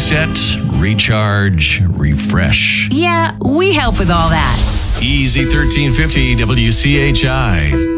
reset, recharge, refresh. Yeah, we help with all that. Easy 1350 WCHI.